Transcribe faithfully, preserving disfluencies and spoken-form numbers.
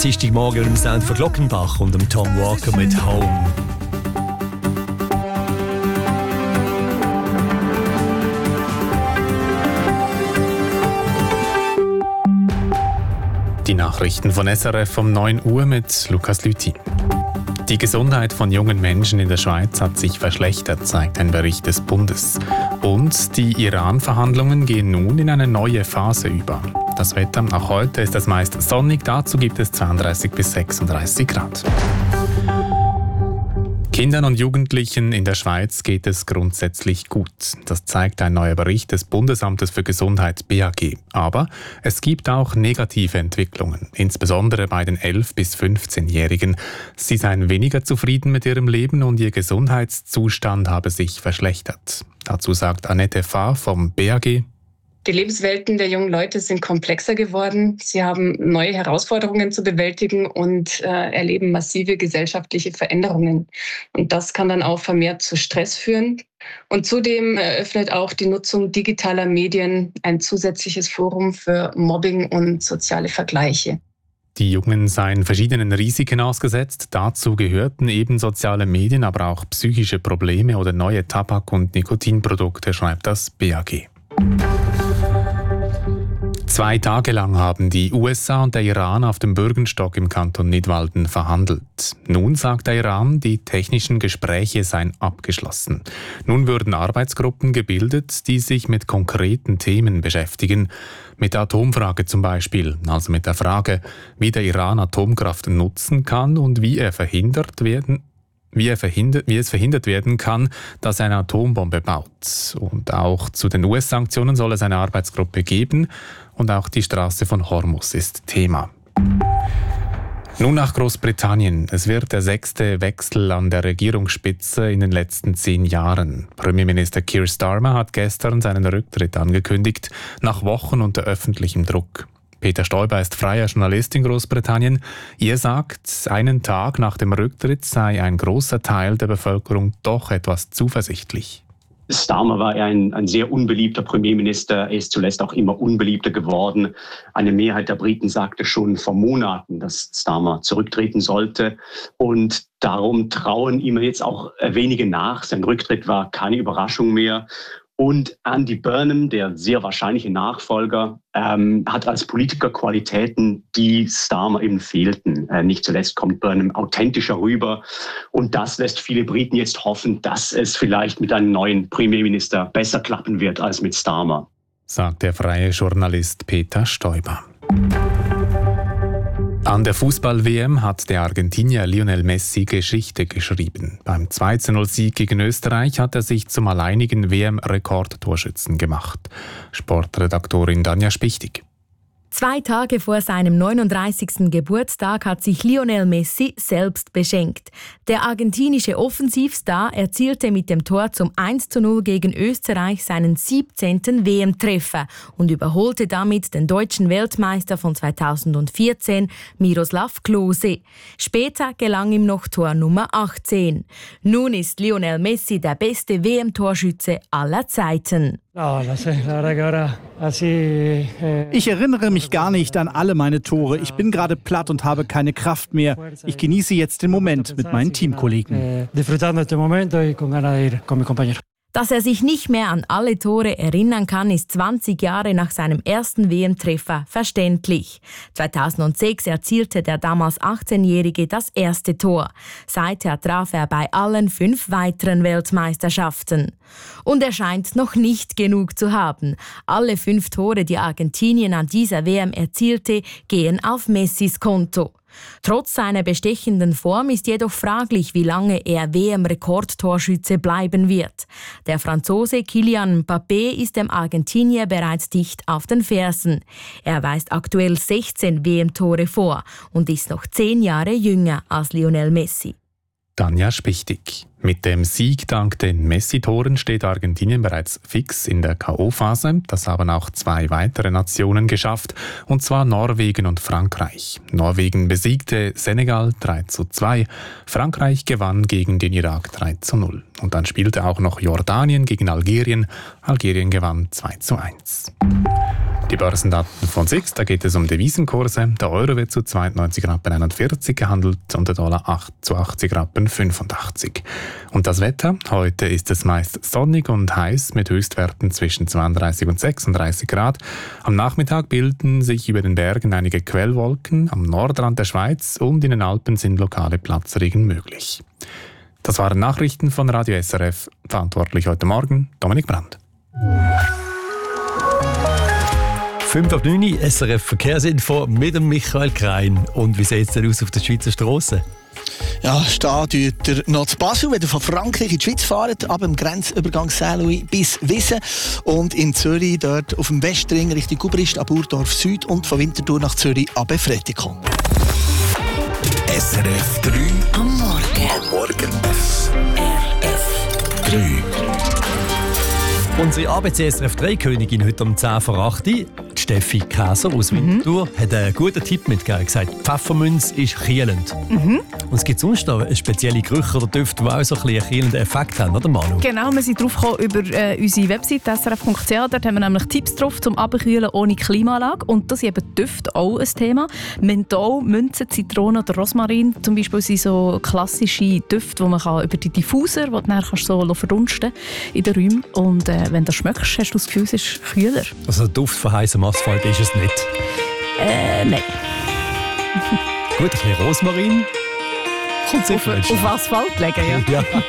Dienstagmorgen im Sound von Glockenbach und dem Tom Walker mit Home. Die Nachrichten von S R F um neun Uhr mit Lukas Lüthi. Die Gesundheit von jungen Menschen in der Schweiz hat sich verschlechtert, zeigt ein Bericht des Bundes. Und die Iran-Verhandlungen gehen nun in eine neue Phase über. Das Wetter, auch heute ist es meist sonnig, dazu gibt es zweiunddreißig bis sechsunddreißig Grad. Kindern und Jugendlichen in der Schweiz geht es grundsätzlich gut. Das zeigt ein neuer Bericht des Bundesamtes für Gesundheit B A G. Aber es gibt auch negative Entwicklungen, insbesondere bei den elf- bis fünfzehnjährigen. Sie seien weniger zufrieden mit ihrem Leben und ihr Gesundheitszustand habe sich verschlechtert. Dazu sagt Annette Fahr vom B A G: Die Lebenswelten der jungen Leute sind komplexer geworden. Sie haben neue Herausforderungen zu bewältigen und äh, erleben massive gesellschaftliche Veränderungen. Und das kann dann auch vermehrt zu Stress führen. Und zudem eröffnet auch die Nutzung digitaler Medien ein zusätzliches Forum für Mobbing und soziale Vergleiche. Die Jungen seien verschiedenen Risiken ausgesetzt. Dazu gehörten eben soziale Medien, aber auch psychische Probleme oder neue Tabak- und Nikotinprodukte, schreibt das B A G. Zwei Tage lang haben die U S A und der Iran auf dem Bürgenstock im Kanton Nidwalden verhandelt. Nun sagt der Iran, die technischen Gespräche seien abgeschlossen. Nun würden Arbeitsgruppen gebildet, die sich mit konkreten Themen beschäftigen. Mit der Atomfrage zum Beispiel, also mit der Frage, wie der Iran Atomkraft nutzen kann und wie er verhindert werden Wie, er verhindert, wie es verhindert werden kann, dass er eine Atombombe baut. Und auch zu den U S-Sanktionen soll es eine Arbeitsgruppe geben. Und auch die Straße von Hormuz ist Thema. Nun nach Großbritannien. Es wird der sechste Wechsel an der Regierungsspitze in den letzten zehn Jahren. Premierminister Keir Starmer hat gestern seinen Rücktritt angekündigt, nach Wochen unter öffentlichem Druck. Peter Stoiber ist freier Journalist in Großbritannien. Ihr sagt, einen Tag nach dem Rücktritt sei ein großer Teil der Bevölkerung doch etwas zuversichtlich. Starmer war ein, ein sehr unbeliebter Premierminister. Er ist zuletzt auch immer unbeliebter geworden. Eine Mehrheit der Briten sagte schon vor Monaten, dass Starmer zurücktreten sollte. Und darum trauen ihm jetzt auch wenige nach. Sein Rücktritt war keine Überraschung mehr. Und Andy Burnham, der sehr wahrscheinliche Nachfolger, ähm, hat als Politiker Qualitäten, die Starmer eben fehlten. Äh, nicht zuletzt kommt Burnham authentischer rüber. Und das lässt viele Briten jetzt hoffen, dass es vielleicht mit einem neuen Premierminister besser klappen wird als mit Starmer. Sagt der freie Journalist Peter Stoiber. An der Fußball-W M hat der Argentinier Lionel Messi Geschichte geschrieben. Beim zwei zu null Sieg gegen Österreich hat er sich zum alleinigen W M-Rekordtorschützen gemacht. Sportredaktorin Danja Spichtig. Zwei Tage vor seinem neununddreißigsten Geburtstag hat sich Lionel Messi selbst beschenkt. Der argentinische Offensivstar erzielte mit dem Tor zum eins zu null gegen Österreich seinen siebzehnten W M-Treffer und überholte damit den deutschen Weltmeister von zweitausendvierzehn, Miroslav Klose. Später gelang ihm noch Tor Nummer achtzehn. Nun ist Lionel Messi der beste W M-Torschütze aller Zeiten. Ich erinnere mich gar nicht an alle meine Tore. Ich bin gerade platt und habe keine Kraft mehr. Ich genieße jetzt den Moment mit meinen Teamkollegen. Dass er sich nicht mehr an alle Tore erinnern kann, ist zwanzig Jahre nach seinem ersten W M-Treffer verständlich. zweitausendsechs erzielte der damals achtzehnjährige das erste Tor. Seither traf er bei allen fünf weiteren Weltmeisterschaften. Und er scheint noch nicht genug zu haben. Alle fünf Tore, die Argentinien an dieser W M erzielte, gehen auf Messis Konto. Trotz seiner bestechenden Form ist jedoch fraglich, wie lange er W M-Rekordtorschütze bleiben wird. Der Franzose Kylian Mbappé ist dem Argentinier bereits dicht auf den Fersen. Er weist aktuell sechzehn W M-Tore vor und ist noch zehn Jahre jünger als Lionel Messi. Danja Spichtig. Mit dem Sieg dank den Messi-Toren steht Argentinien bereits fix in der K O-Phase. Das haben auch zwei weitere Nationen geschafft, und zwar Norwegen und Frankreich. Norwegen besiegte Senegal drei zu zwei, Frankreich gewann gegen den Irak drei zu null. Und dann spielte auch noch Jordanien gegen Algerien. Algerien gewann zwei zu eins. Die Börsendaten von S I X, da geht es um Devisenkurse. Der Euro wird zu zweiundneunzig Rappen einundvierzig gehandelt und der Dollar zu achtzig Rappen fünfundachtzig. Und das Wetter? Heute ist es meist sonnig und heiß mit Höchstwerten zwischen zweiunddreißig und sechsunddreißig Grad. Am Nachmittag bilden sich über den Bergen einige Quellwolken. Am Nordrand der Schweiz und in den Alpen sind lokale Platzregen möglich. Das waren Nachrichten von Radio S R F. Verantwortlich heute Morgen Dominik Brandt. fünf ab neun, S R F Verkehrsinfo mit dem Michael Krein. Und wie sieht es denn aus auf der Schweizer Strasse? Ja, stehen tut ihr noch zu Basel, wenn ihr von Frankreich in die Schweiz fahrt, ab dem Grenzübergang Saint-Louis bis Wissen. Und in Zürich, dort auf dem Westring Richtung Gubrist, ab Urdorf Süd und von Winterthur nach Zürich ab Befredigung. S R F drei am Morgen. Am Morgen. S R F drei. Unsere A B C S R F drei Königin heute um zehn vor acht. Steffi Käser aus Winterthur mhm. hat einen guten Tipp mitgegeben. Er hat gesagt, Pfefferminz ist kielend. Mhm. Und es gibt sonst noch spezielle Gerüche oder Düfte, die auch so ein bisschen einen kielenden Effekt haben, oder Manu? Genau, wir sind drauf gekommen über äh, unsere Website s r f punkt c h. Dort haben wir nämlich Tipps drauf zum Abkühlen ohne Klimaanlage. Und das sind eben Düfte auch ein Thema. Menthol, Minze, Zitrone oder Rosmarin zum Beispiel sind so klassische Düfte, die man kann über die Diffuser, die du dann kannst so verdunsten in den Räumen. Und äh, wenn du das schmeckst, hast du das Gefühl, es ist kühler. Also der Duft von heißem Asphalt ist es nicht? Äh, nein. Gut, ein bisschen Rosmarin. Kommt sicher auf, auf Asphalt legen, ja. ja.